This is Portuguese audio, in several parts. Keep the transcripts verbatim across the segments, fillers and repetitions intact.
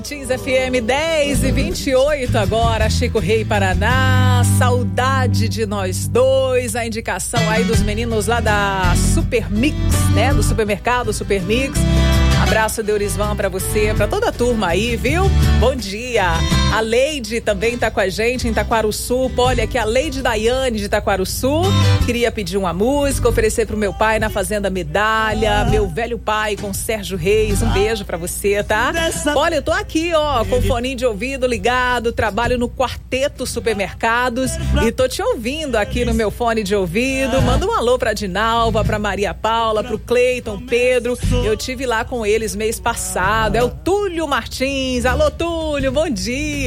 Tins F M dez e vinte e oito agora, Chico Rei Paraná, saudade de nós dois, a indicação aí dos meninos lá da Super Mix, né, do supermercado Super Mix. Abraço de Eurisvan pra você, pra toda a turma aí, viu? Bom dia. A Leide também tá com a gente em Taquarussu. Olha aqui a Leide Daiane de Taquarussu. Queria pedir uma música, oferecer pro meu pai na Fazenda Medalha, meu velho pai com Sérgio Reis. Um beijo pra você, tá? Olha, eu tô aqui, ó, com o foninho de ouvido ligado, trabalho no Quarteto Supermercados e tô te ouvindo aqui no meu fone de ouvido. Manda um alô pra Dinalva, pra Maria Paula, pro Cleiton, Pedro. Eu tive lá com eles mês passado. É o Túlio Martins. Alô, Túlio, bom dia.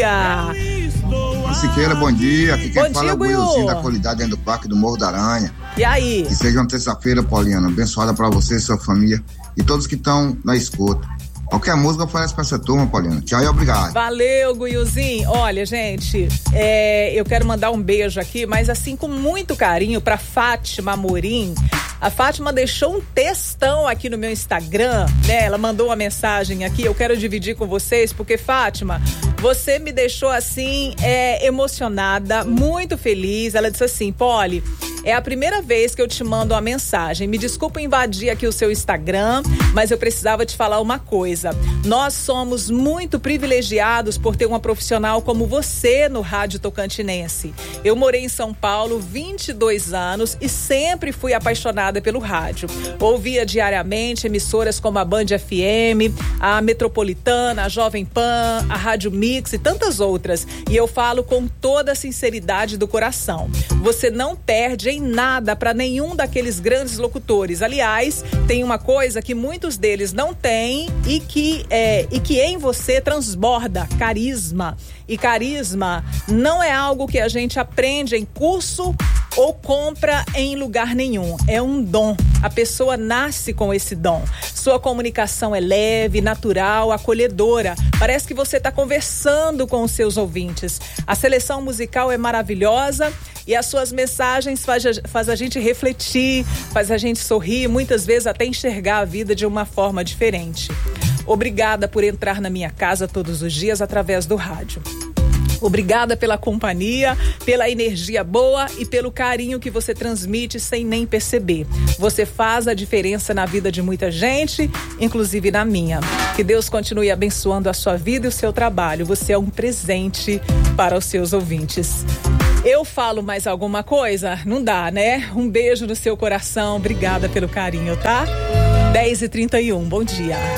Siqueira, bom dia. Aqui quem bom fala é o Guilherme da qualidade dentro do Parque do Morro da Aranha. E aí? Que seja uma terça-feira, Pauliana, abençoada pra você e sua família e todos que estão na escuta. Qualquer música oferece pra essa turma, Pauliana. Tchau e obrigado. Valeu, Guilzinho. Olha, gente, é, eu quero mandar um beijo aqui, mas assim, com muito carinho pra Fátima Amorim. A Fátima deixou um textão aqui no meu Instagram, né? Ela mandou uma mensagem aqui, eu quero dividir com vocês, porque, Fátima, você me deixou assim, é, emocionada, muito feliz. Ela disse assim: Poli, é a primeira vez que eu te mando uma mensagem. Me desculpa invadir aqui o seu Instagram, mas eu precisava te falar uma coisa. Nós somos muito privilegiados por ter uma profissional como você no Rádio Tocantinense. Eu morei em São Paulo vinte e dois anos e sempre fui apaixonada pelo rádio. Ouvia diariamente emissoras como a Band F M, a Metropolitana, a Jovem Pan, a Rádio Mix e tantas outras. E eu falo com toda a sinceridade do coração. Você não perde em nada para nenhum daqueles grandes locutores. Aliás, tem uma coisa que muitos deles não têm e que, é, e que em você transborda: carisma. E carisma não é algo que a gente aprende em curso ou compra em lugar nenhum. É um dom. A pessoa nasce com esse dom. Sua comunicação é leve, natural, acolhedora. Parece que você está conversando com os seus ouvintes. A seleção musical é maravilhosa e as suas mensagens faz, faz a gente refletir, faz a gente sorrir, muitas vezes até enxergar a vida de uma forma diferente. Obrigada por entrar na minha casa todos os dias através do rádio. Obrigada pela companhia, pela energia boa e pelo carinho que você transmite sem nem perceber. Você faz a diferença na vida de muita gente, inclusive na minha. Que Deus continue abençoando a sua vida e o seu trabalho. Você é um presente para os seus ouvintes. Eu falo mais alguma coisa? Não dá, né? Um beijo no seu coração. Obrigada pelo carinho, tá? dez e trinta e um, bom dia.